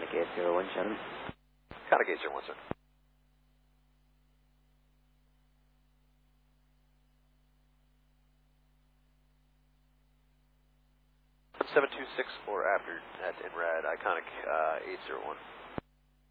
Contact 801, Shannon. Contact 801, sir. Seven 2 6 or after at INRAD, Iconic 801.